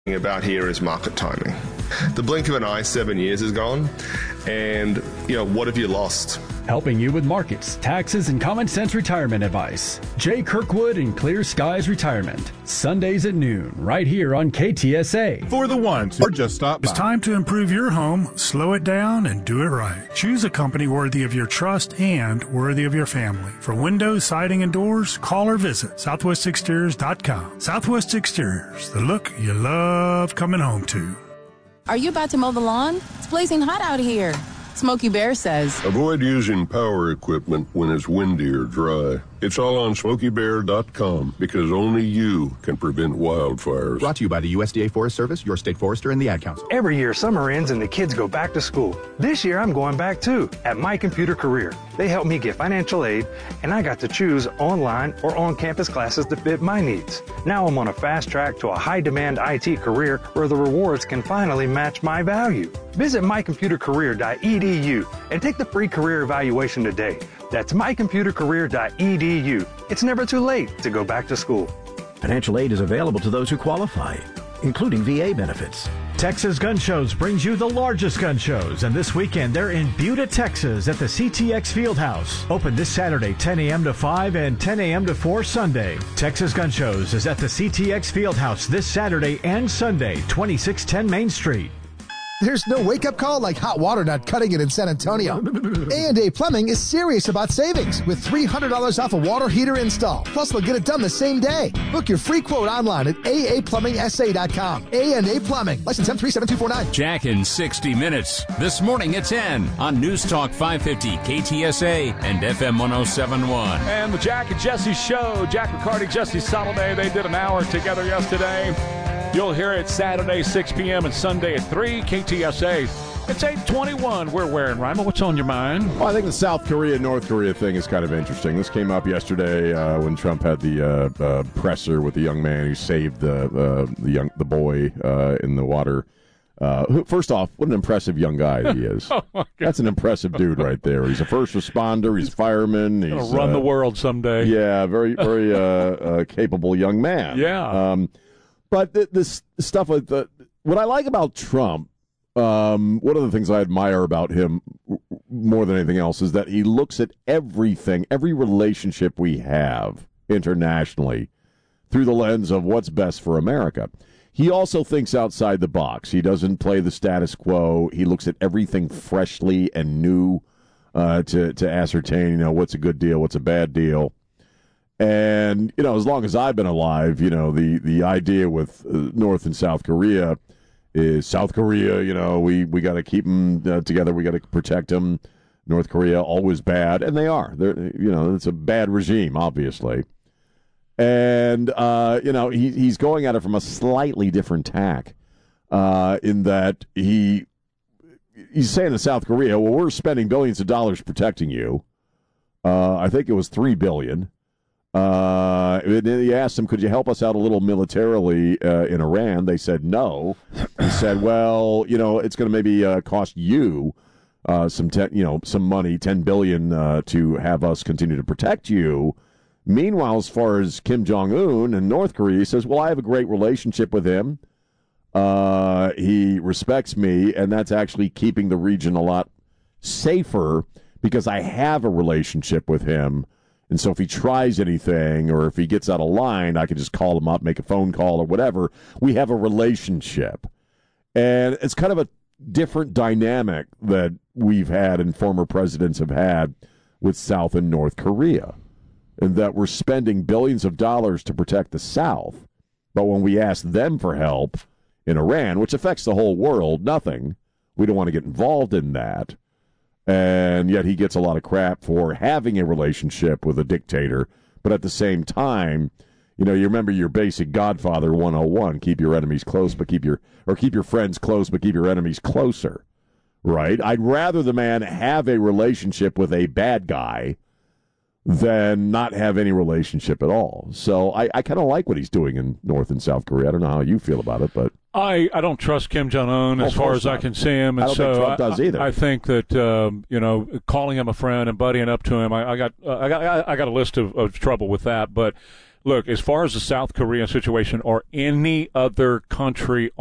about here is market timing. The blink of an eye, 7 years is gone, and what have you lost? Helping you with markets, taxes, and common sense retirement advice. Jay Kirkwood and Clear Skies Retirement. Sundays at noon, right here on KTSA. For the ones who just stopped by. It's time to improve your home, slow it down, and do it right. Choose a company worthy of your trust and worthy of your family. For windows, siding, and doors, call or visit southwestexteriors.com. Southwest Exteriors, the look you love coming home to. Are you about to mow the lawn? It's blazing hot out here. Smokey Bear says, avoid using power equipment when it's windy or dry. It's all on SmokeyBear.com because only you can prevent wildfires. Brought to you by the USDA Forest Service, your state forester, and the Ad Council. Every year, summer ends and the kids go back to school. This year, I'm going back too, at My Computer Career. They helped me get financial aid, and I got to choose online or on-campus classes to fit my needs. Now I'm on a fast track to a high-demand IT career where the rewards can finally match my value. Visit mycomputercareer.edu and take the free career evaluation today. That's mycomputercareer.edu. It's never too late to go back to school. Financial aid is available to those who qualify, including VA benefits. Texas Gun Shows brings you the largest gun shows, and this weekend they're in Buda, Texas at the CTX Fieldhouse. Open this Saturday, 10 a.m. to 5 and 10 a.m. to 4 Sunday. Texas Gun Shows is at the CTX Fieldhouse this Saturday and Sunday, 2610 Main Street. There's no wake-up call like hot water not cutting it in San Antonio. A&A Plumbing is serious about savings with $300 off a water heater install. Plus, they'll get it done the same day. Book your free quote online at aaplumbingsa.com. A&A Plumbing. License M37249. Jack in 60 Minutes. This morning at 10 on News Talk 550 KTSA and FM 1071. And the Jack and Jesse Show. Jack Riccardi, Jesse Solomay. They did an hour together yesterday. You'll hear it Saturday, 6 p.m. and Sunday at 3, KTSA. It's 8:21. We're wearing Ryman. What's on your mind? Well, I think the South Korea, North Korea thing is kind of interesting. This came up yesterday when Trump had the presser with the young man who saved the boy in the water. First off, what an impressive young guy he is. Oh, that's an impressive dude right there. He's a first responder. He's a fireman. He's going to run the world someday. Yeah, very, very capable young man. Yeah. But this stuff with what I like about Trump, one of the things I admire about him more than anything else is that he looks at everything, every relationship we have internationally through the lens of what's best for America. He also thinks outside the box. He doesn't play the status quo. He looks at everything freshly and new to ascertain, what's a good deal, what's a bad deal. And, as long as I've been alive, the idea with North and South Korea is South Korea, we got to keep them together. We got to protect them. North Korea, always bad. And they are. It's a bad regime, obviously. And, he's going at it from a slightly different tack in that he's saying to South Korea, well, we're spending billions of dollars protecting you. I think it was $3 billion. He asked them, could you help us out a little militarily in Iran? They said no. He said, well, it's going to maybe cost you some money, $10 billion, to have us continue to protect you. Meanwhile, as far as Kim Jong-un and North Korea, he says, well, I have a great relationship with him. He respects me, and that's actually keeping the region a lot safer because I have a relationship with him. And so if he tries anything or if he gets out of line, I can just call him up, make a phone call or whatever. We have a relationship. And it's kind of a different dynamic that we've had and former presidents have had with South and North Korea. And that we're spending billions of dollars to protect the South. But when we ask them for help in Iran, which affects the whole world, nothing. We don't want to get involved in that. And yet he gets a lot of crap for having a relationship with a dictator. But at the same time, you remember your basic Godfather 101, keep your enemies close, but keep your friends close, but keep your enemies closer. Right? I'd rather the man have a relationship with a bad guy than not have any relationship at all. So I kind of like what he's doing in North and South Korea. I don't know how you feel about it, but I don't trust Kim Jong-un as far as I can see him, and I don't think Trump does either. I think that calling him a friend and buddying up to him, I got a list of trouble with that. But Look, as far as the South Korean situation or any other country